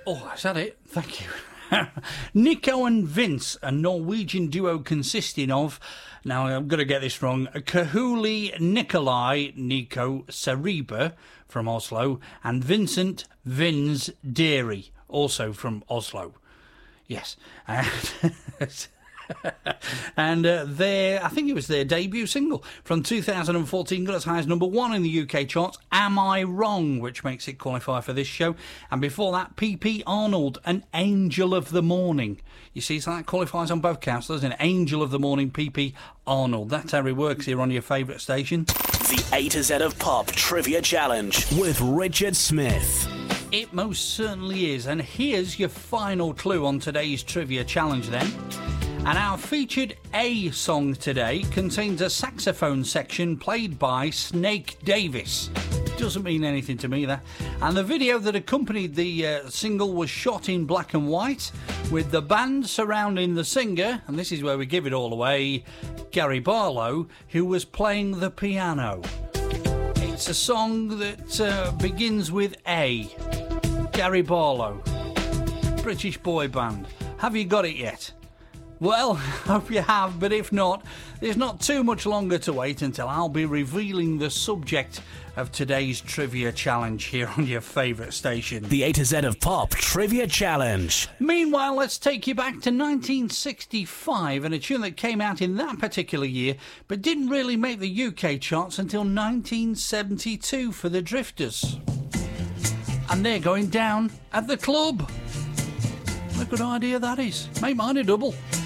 Oh, is that it? Thank you. Nico and Vince, a Norwegian duo consisting of, now I'm going to get this wrong, Kahuli Nikolai, Nico Sariba from Oslo, and Vincent Vins Deary, also from Oslo. Yes. And I think it was their debut single from 2014, got as high as number 1 in the UK charts, Am I Wrong, which makes it qualify for this show. And before that, PP Arnold, An Angel of the Morning. You see, so that qualifies on both counts, doesn't it? Angel of the Morning, PP Arnold. That's how it works here on your favourite station. The A to Z of Pop Trivia Challenge with Richard Smith. It most certainly is. And here's your final clue on today's Trivia Challenge then. And our featured A song today contains a saxophone section played by Snake Davis. Doesn't mean anything to me, that. And the video that accompanied the single was shot in black and white, with the band surrounding the singer, and this is where we give it all away, Gary Barlow, who was playing the piano. It's a song that begins with A. Gary Barlow. British boy band. Have you got it yet? Well, hope you have, but if not, there's not too much longer to wait until I'll be revealing the subject of today's Trivia Challenge here on your favourite station. The A to Z of Pop Trivia Challenge. Meanwhile, let's take you back to 1965 and a tune that came out in that particular year but didn't really make the UK charts until 1972 for the Drifters. And they're going down at the club. What a good idea that is. Make mine a double.